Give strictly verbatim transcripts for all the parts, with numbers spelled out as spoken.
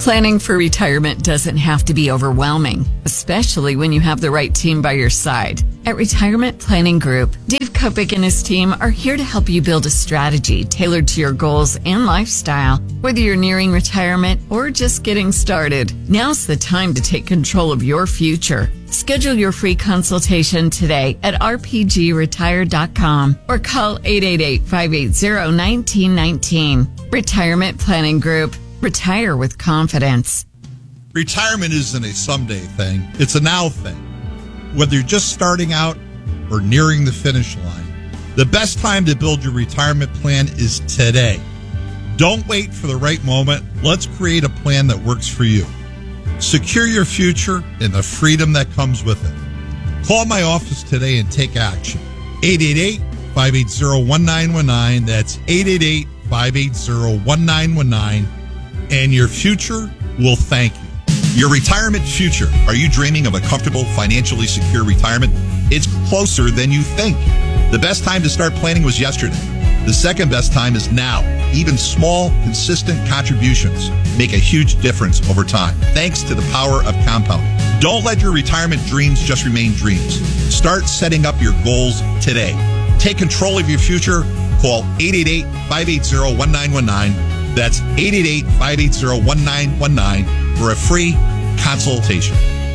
Planning for retirement doesn't have to be overwhelming, especially when you have the right team by your side. At Retirement Planning Group, Dave Kopic and his team are here to help you build a strategy tailored to your goals and lifestyle, whether you're nearing retirement or just getting started. Now's the time to take control of your future. Schedule your free consultation today at r p g retire dot com or call eight eight eight, five eight zero, one nine one nine. Retirement Planning Group. Retire with confidence. Retirement isn't a someday thing. It's a now thing. Whether you're just starting out or nearing the finish line, the best time to build your retirement plan is today. Don't wait for the right moment. Let's create a plan that works for you. Secure your future and the freedom that comes with it. Call my office today and take action. eight eight eight, five eight zero, one nine one nine. That's eight eight eight, five eight zero, one nine one nine. And your future will thank you. Your retirement future. Are you dreaming of a comfortable, financially secure retirement? It's closer than you think. The best time to start planning was yesterday. The second best time is now. Even small, consistent contributions make a huge difference over time, thanks to the power of compounding. Don't let your retirement dreams just remain dreams. Start setting up your goals today. Take control of your future. Call eight eight eight, five eight zero, one nine one nine. That's eight eight eight, five eight zero, one nine one nine for a free consultation.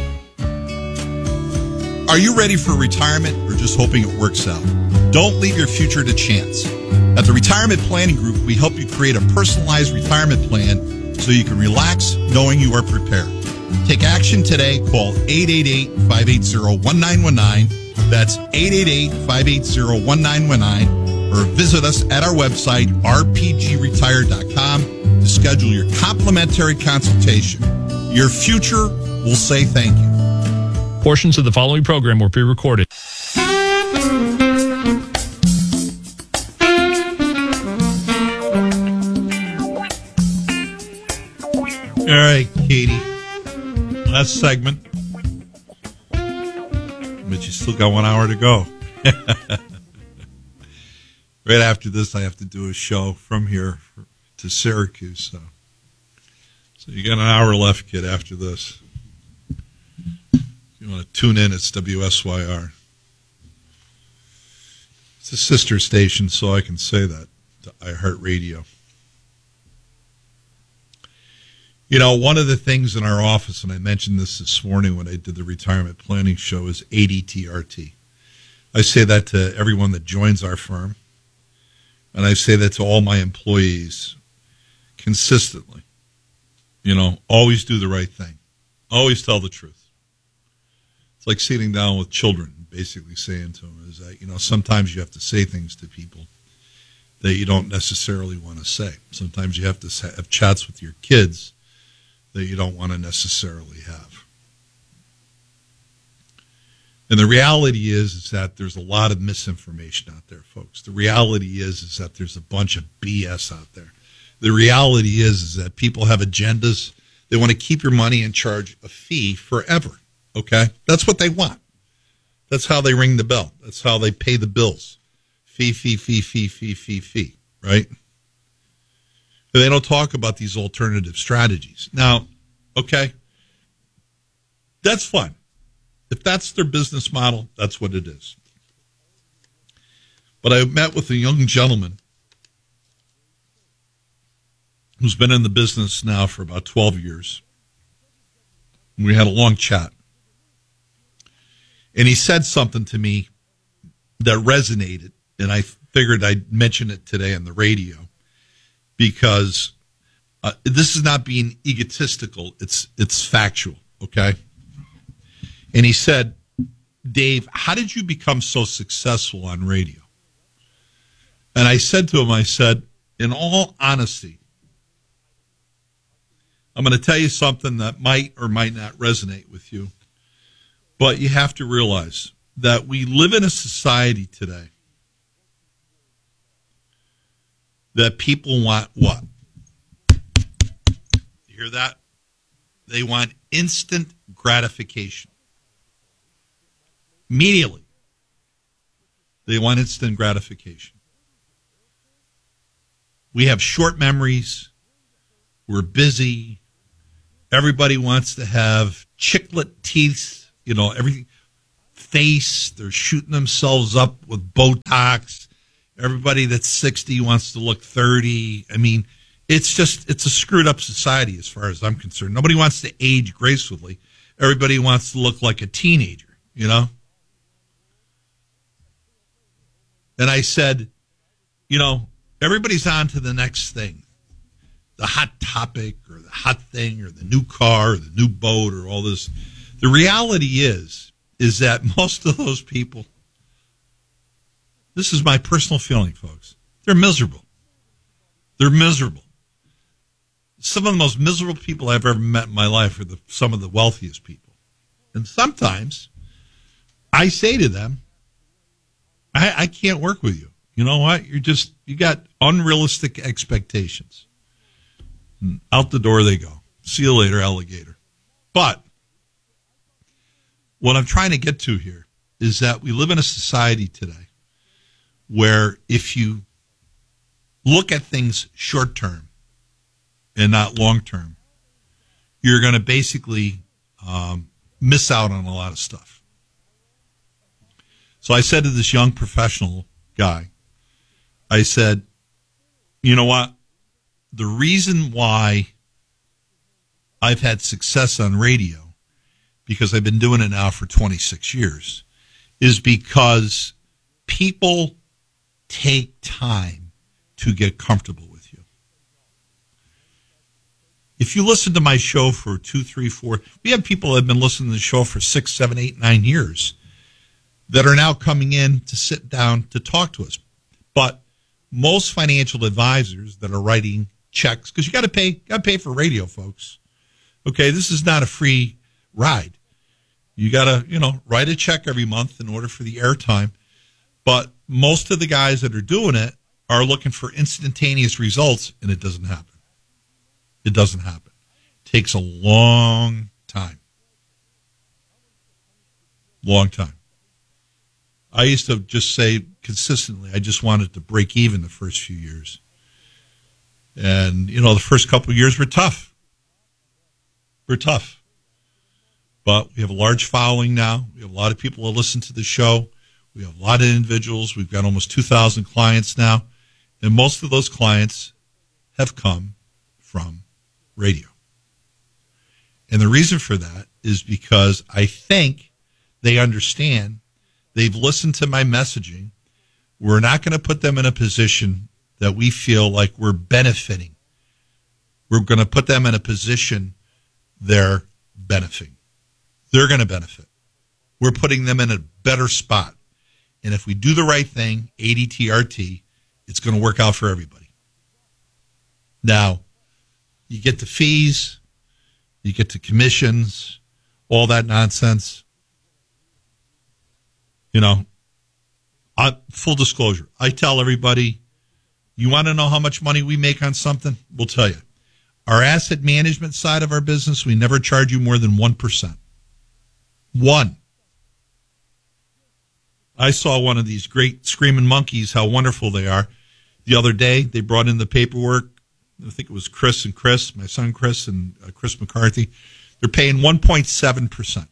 Are you ready for retirement or just hoping it works out? Don't leave your future to chance. At the Retirement Planning Group, we help you create a personalized retirement plan so you can relax knowing you are prepared. Take action today. Call eight eight eight, five eight zero, one nine one nine. That's eight eight eight, five eight zero, one nine one nine. Or visit us at our website, r p g retire dot com, to schedule your complimentary consultation. Your future will say thank you. Portions of the following program were pre-recorded. All right, Katie. Last segment. But you still got one hour to go. Right after this, I have to do a show from here to Syracuse. So, so you got an hour left, kid, after this. If you want to tune in, it's W S Y R. It's a sister station, so I can say that, to iHeartRadio. You know, one of the things in our office, and I mentioned this this morning when I did the retirement planning show, is A D T R T. I say that to everyone that joins our firm. And I say that to all my employees consistently. You know, always do the right thing. Always tell the truth. It's like sitting down with children, basically saying to them is that, you know, sometimes you have to say things to people that you don't necessarily want to say. Sometimes you have to have chats with your kids that you don't want to necessarily have. And the reality is, is that there's a lot of misinformation out there, folks. The reality is, is that there's a bunch of B S out there. The reality is, is that people have agendas. They want to keep your money and charge a fee forever, okay? That's what they want. That's how they ring the bell. That's how they pay the bills. Fee, fee, fee, fee, fee, fee, fee, right? And they don't talk about these alternative strategies. Now, okay, that's fine. If that's their business model, that's what it is. But I met with a young gentleman who's been in the business now for about twelve years. We had a long chat. And he said something to me that resonated, and I figured I'd mention it today on the radio because uh, this is not being egotistical. It's it's factual, okay? And he said, Dave, how did you become so successful on radio? And I said to him, I said, in all honesty, I'm going to tell you something that might or might not resonate with you, but you have to realize that we live in a society today that people want what? You hear that? They want instant gratification. Immediately. They want instant gratification. We have short memories. We're busy. Everybody wants to have chiclet teeth, you know, everything. Face, they're shooting themselves up with Botox. Everybody that's sixty wants to look thirty. I mean, it's just, it's a screwed up society as far as I'm concerned. Nobody wants to age gracefully. Everybody wants to look like a teenager, you know? And I said, you know, everybody's on to the next thing. The hot topic or the hot thing or the new car or the new boat or all this. The reality is, is that most of those people, this is my personal feeling, folks, they're miserable. They're miserable. Some of the most miserable people I've ever met in my life are the, some of the wealthiest people. And sometimes I say to them, I, I can't work with you. You know what? You're just, you got unrealistic expectations. And out the door they go. See you later, alligator. But what I'm trying to get to here is that we live in a society today where if you look at things short term and not long term, you're going to basically um, miss out on a lot of stuff. So I said to this young professional guy, I said, you know what? The reason why I've had success on radio, because I've been doing it now for twenty-six years, is because people take time to get comfortable with you. If you listen to my show for two, three, four, we have people that have been listening to the show for six, seven, eight, nine years that are now coming in to sit down to talk to us. But most financial advisors that are writing checks, because you got to pay, got to pay for radio, folks. Okay, this is not a free ride. You got to, you know, write a check every month in order for the airtime. But most of the guys that are doing it are looking for instantaneous results, and it doesn't happen. It doesn't happen. It takes a long time. Long time. I used to just say consistently, I just wanted to break even the first few years. And, you know, the first couple of years were tough. We're tough. But we have a large following now. We have a lot of people that listen to the show. We have a lot of individuals. We've got almost two thousand clients now. And most of those clients have come from radio. And the reason for that is because I think they understand, they've listened to my messaging. We're not going to put them in a position that we feel like we're benefiting. We're going to put them in a position they're benefiting. They're going to benefit. We're putting them in a better spot. And if we do the right thing, A D T R T, it's going to work out for everybody. Now, you get the fees, you get the commissions, all that nonsense. You know, I, full disclosure, I tell everybody, you want to know how much money we make on something? We'll tell you. Our asset management side of our business, we never charge you more than one percent. One. I saw one of these great screaming monkeys, how wonderful they are. The other day, they brought in the paperwork. I think it was Chris and Chris, my son Chris and uh, Chris McCarthy. They're paying one point seven percent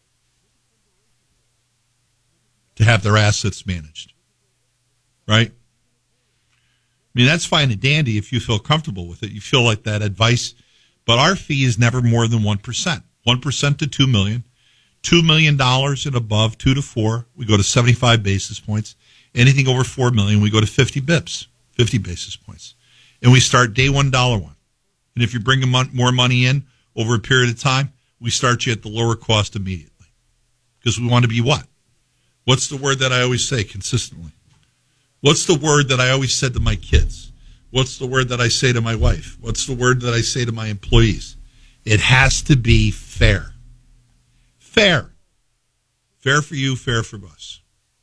to have their assets managed. Right? I mean, that's fine and dandy if you feel comfortable with it. You feel like that advice. But our fee is never more than one percent. one percent to two million dollars. two million dollars and above, two to four, we go to seventy-five basis points. Anything over four million dollars, we go to fifty bips, fifty basis points. And we start day one, dollar one. And if you bring more money in over a period of time, we start you at the lower cost immediately. Because we want to be what? What's the word that I always say consistently? What's the word that I always said to my kids? What's the word that I say to my wife? What's the word that I say to my employees? It has to be fair. Fair. Fair for you, fair for us.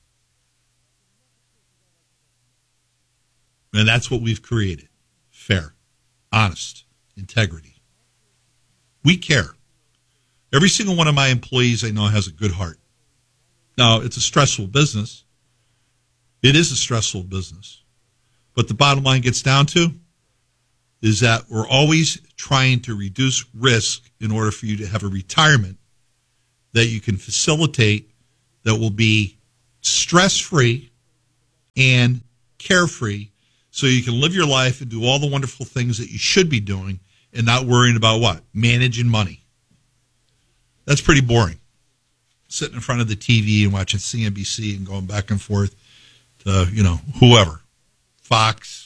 And that's what we've created. Fair, honest, integrity. We care. Every single one of my employees I know has a good heart. Now, it's a stressful business. It is a stressful business. But the bottom line gets down to, is that we're always trying to reduce risk in order for you to have a retirement that you can facilitate that will be stress-free and carefree, so you can live your life and do all the wonderful things that you should be doing and not worrying about what? Managing money. That's pretty boring. Sitting in front of the T V and watching C N B C and going back and forth to, you know, whoever. Fox.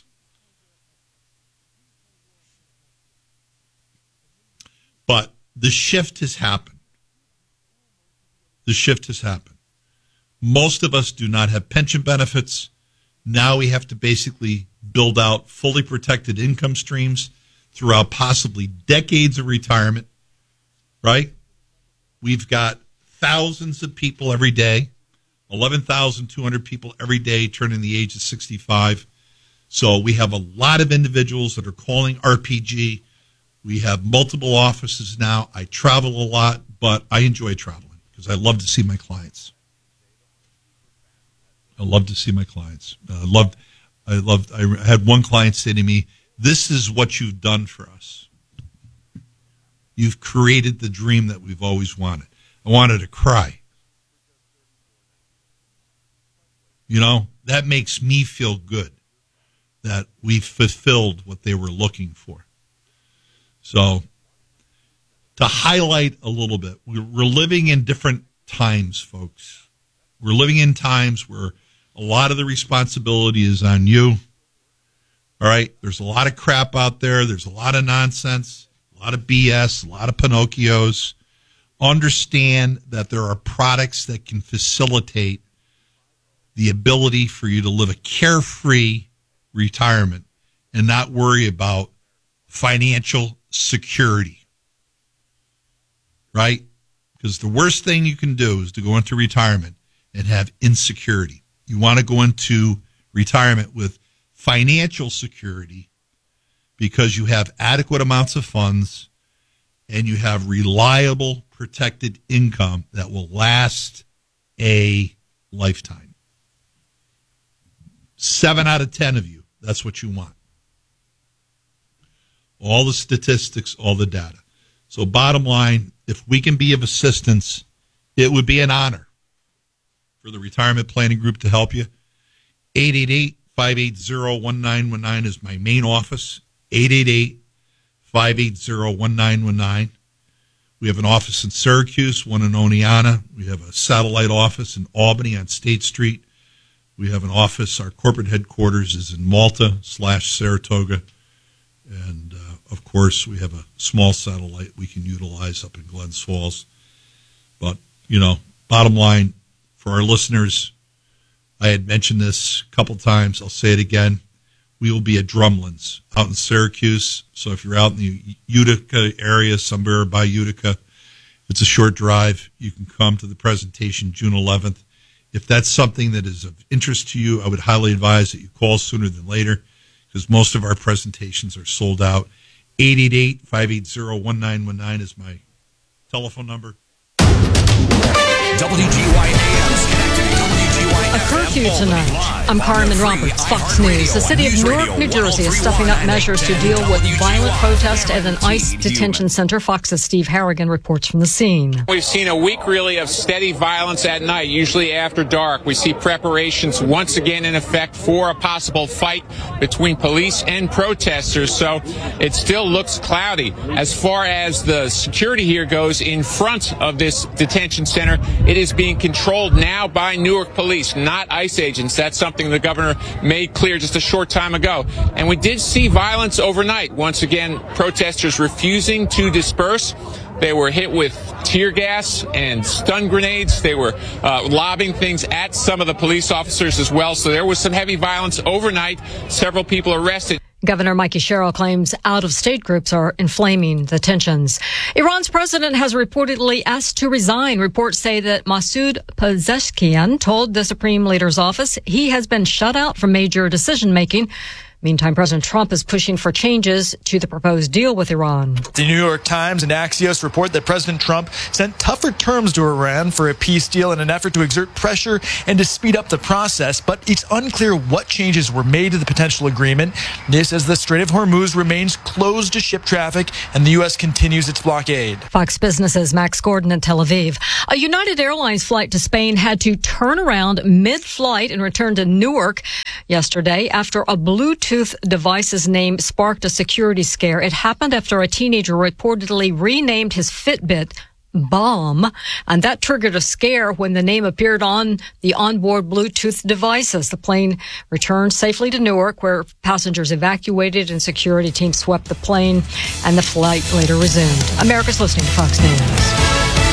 But the shift has happened. The shift has happened. Most of us do not have pension benefits. Now we have to basically build out fully protected income streams throughout possibly decades of retirement, right? We've got thousands of people every day, eleven thousand two hundred people every day turning the age of sixty-five. So we have a lot of individuals that are calling R P G. We have multiple offices now. I travel a lot, but I enjoy traveling because I love to see my clients. I love to see my clients. I loved, I loved, I had one client say to me, "This is what you've done for us. You've created the dream that we've always wanted." I wanted to cry. You know, that makes me feel good that we fulfilled what they were looking for. So, to highlight a little bit, we're living in different times, folks. We're living in times where a lot of the responsibility is on you. All right? There's a lot of crap out there. There's a lot of nonsense, a lot of B S, a lot of Pinocchios. Understand that there are products that can facilitate the ability for you to live a carefree retirement and not worry about financial security, right? Because the worst thing you can do is to go into retirement and have insecurity. You want to go into retirement with financial security because you have adequate amounts of funds and you have reliable, protected income that will last a lifetime. Seven out of ten of you, that's what you want. All the statistics, all the data. So bottom line, if we can be of assistance, it would be an honor for the Retirement Planning Group to help you. eight eight eight, five eight zero, one nine one nine is my main office. eight eight eight, five eight zero, one nine one nine. We have an office in Syracuse, one in Oneonta. We have a satellite office in Albany on State Street. We have an office, our corporate headquarters is in Malta slash Saratoga. And, uh, of course, we have a small satellite we can utilize up in Glens Falls. But, you know, bottom line, for our listeners, I had mentioned this a couple times. I'll say it again. We will be at Drumlins out in Syracuse. So if you're out in the Utica area, somewhere by Utica, it's a short drive. You can come to the presentation June eleventh. If that's something that is of interest to you, I would highly advise that you call sooner than later because most of our presentations are sold out. eight eight eight, five eight zero, one nine one nine is my telephone number. W G Y A M's connected to W G Y A. A curfew tonight. I'm Carmen Roberts, Fox News. The city of Newark, New Jersey is stepping up measures to deal with violent protest at an ICE detention center. Fox's Steve Harrigan reports from the scene. We've seen a week really of steady violence at night, usually after dark. We see preparations once again in effect for a possible fight between police and protesters, so it still looks cloudy. As far as the security here goes in front of this detention center, it is being controlled now by Newark police, not ICE agents. That's something the governor made clear just a short time ago. And we did see violence overnight. Once again, protesters refusing to disperse. They were hit with tear gas and stun grenades. They were uh, lobbing things at some of the police officers as well. So there was some heavy violence overnight. Several people arrested. Governor Mikey Sherrill claims out-of-state groups are inflaming the tensions. Iran's president has reportedly asked to resign. Reports say that Masoud Pezeshkian told the Supreme Leader's office he has been shut out from major decision-making. Meantime, President Trump is pushing for changes to the proposed deal with Iran. The New York Times and Axios report that President Trump sent tougher terms to Iran for a peace deal in an effort to exert pressure and to speed up the process, but it's unclear what changes were made to the potential agreement. This as the Strait of Hormuz remains closed to ship traffic and the U S continues its blockade. Fox Business's Max Gordon in Tel Aviv. A United Airlines flight to Spain had to turn around mid-flight and return to Newark yesterday after a Bluetooth device's name sparked a security scare. It happened after a teenager reportedly renamed his Fitbit Bomb, and that triggered a scare when the name appeared on the onboard Bluetooth devices. The plane returned safely to Newark, where passengers evacuated and security teams swept the plane, and the flight later resumed. America's listening to Fox News.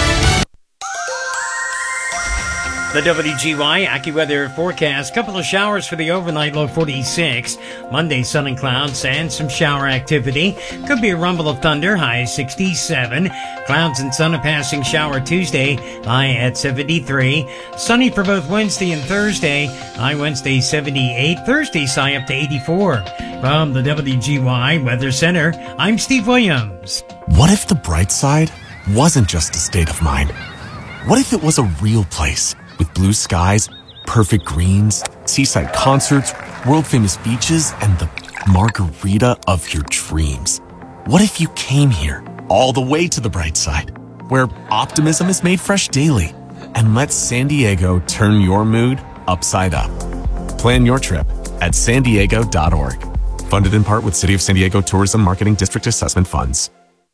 The W G Y AccuWeather forecast. Couple of showers for the overnight, low forty-six. Monday, sun and clouds and some shower activity. Could be a rumble of thunder, high sixty-seven. Clouds and sun, a passing shower Tuesday, high at seventy-three. Sunny for both Wednesday and Thursday, high Wednesday seventy-eight. Thursday's high up to eighty-four. From the W G Y Weather Center, I'm Steve Williams. What if the bright side wasn't just a state of mind? What if it was a real place? With blue skies, perfect greens, seaside concerts, world-famous beaches, and the margarita of your dreams. What if you came here, all the way to the bright side, where optimism is made fresh daily, and let San Diego turn your mood upside up? Plan your trip at san diego dot org. Funded in part with City of San Diego Tourism Marketing District Assessment Funds.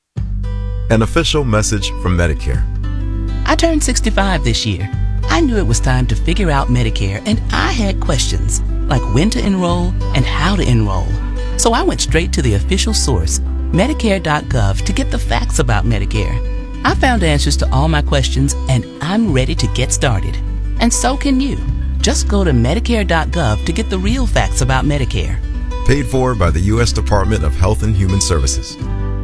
An official message from Medicare. I turned sixty-five this year. I knew it was time to figure out Medicare, and I had questions, like when to enroll and how to enroll. So I went straight to the official source, Medicare dot gov, to get the facts about Medicare. I found answers to all my questions, and I'm ready to get started. And so can you. Just go to Medicare dot gov to get the real facts about Medicare. Paid for by the U S Department of Health and Human Services.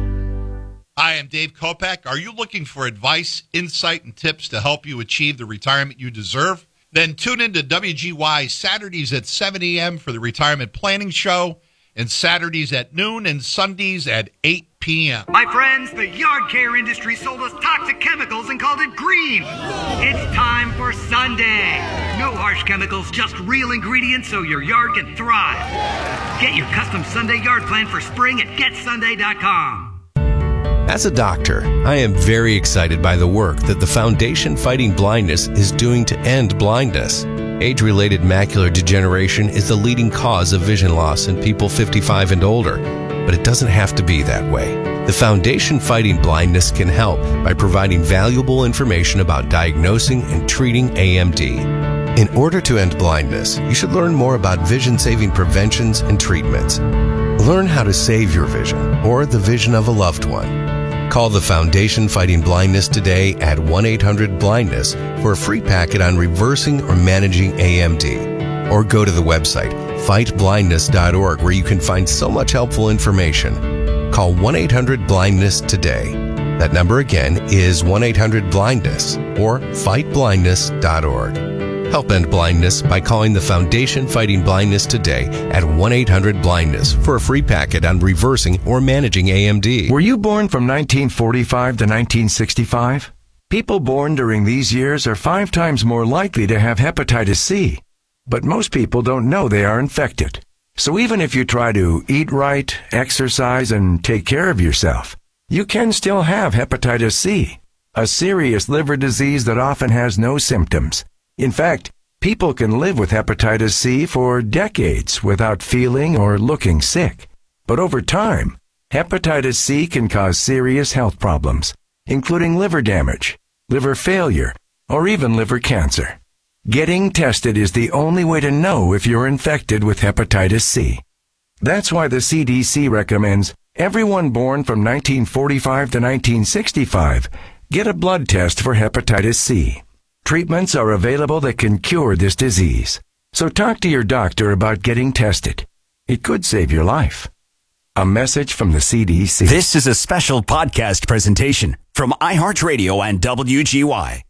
Hi, I'm Dave Kopak. Are you looking for advice, insight, and tips to help you achieve the retirement you deserve? Then tune in to W G Y Saturdays at seven a.m. for the Retirement Planning Show, and Saturdays at noon and Sundays at eight p.m. My friends, the yard care industry sold us toxic chemicals and called it green. It's time for Sunday. No harsh chemicals, just real ingredients so your yard can thrive. Get your custom Sunday yard plan for spring at get sunday dot com. As a doctor, I am very excited by the work that the Foundation Fighting Blindness is doing to end blindness. Age-related macular degeneration is the leading cause of vision loss in people fifty-five and older, but it doesn't have to be that way. The Foundation Fighting Blindness can help by providing valuable information about diagnosing and treating A M D. In order to end blindness, you should learn more about vision-saving preventions and treatments. Learn how to save your vision or the vision of a loved one. Call the Foundation Fighting Blindness today at one eight hundred blindness for a free packet on reversing or managing A M D. Or go to the website fight blindness dot org where you can find so much helpful information. Call one eight hundred blindness today. That number again is one eight hundred blindness or fight blindness dot org. Help end blindness by calling the Foundation Fighting Blindness today at one eight hundred blindness for a free packet on reversing or managing A M D. Were you born from nineteen forty-five to nineteen sixty-five? People born during these years are five times more likely to have hepatitis C. But most people don't know they are infected. So even if you try to eat right, exercise, and take care of yourself, you can still have hepatitis C, a serious liver disease that often has no symptoms. In fact, people can live with hepatitis C for decades without feeling or looking sick. But over time, hepatitis C can cause serious health problems, including liver damage, liver failure, or even liver cancer. Getting tested is the only way to know if you're infected with hepatitis C. That's why the C D C recommends everyone born from nineteen forty-five to nineteen sixty-five get a blood test for hepatitis C. Treatments are available that can cure this disease. So talk to your doctor about getting tested. It could save your life. A message from the C D C. This is a special podcast presentation from iHeartRadio and W G Y.